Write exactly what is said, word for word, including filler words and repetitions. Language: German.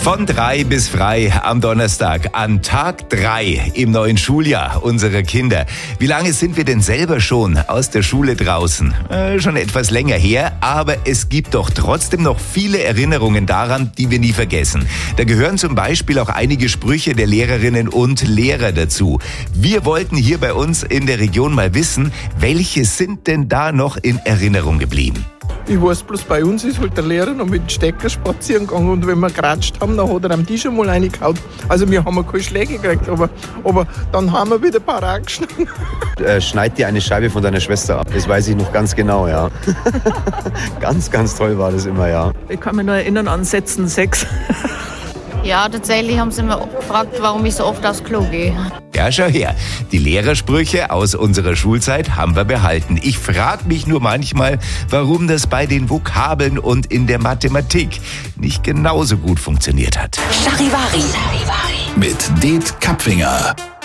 Von drei bis frei am Donnerstag, an Tag drei im neuen Schuljahr unserer Kinder. Wie lange sind wir denn selber schon aus der Schule draußen? Äh, schon etwas länger her, aber es gibt doch trotzdem noch viele Erinnerungen daran, die wir nie vergessen. Da gehören zum Beispiel auch einige Sprüche der Lehrerinnen und Lehrer dazu. Wir wollten hier bei uns in der Region mal wissen, welche sind denn da noch in Erinnerung geblieben? Ich weiß bloß, bei uns ist halt der Lehrer noch mit dem Stecker spazieren gegangen und wenn wir geratscht haben, dann hat er am Tisch einmal reingehauen. Also wir haben keine Schläge gekriegt, aber, aber dann haben wir wieder parat geschnitten. Äh, schneid dir eine Scheibe von deiner Schwester ab. Das weiß ich noch ganz genau, ja. Ganz, ganz toll war das immer, ja. Ich kann mich nur erinnern an Sätzen sechs. Ja, tatsächlich haben sie mich gefragt, warum ich so oft aufs Klo gehe. Ja, schau her. Die Lehrersprüche aus unserer Schulzeit haben wir behalten. Ich frage mich nur manchmal, warum das bei den Vokabeln und in der Mathematik nicht genauso gut funktioniert hat. Charivari. Mit Det Kapfinger.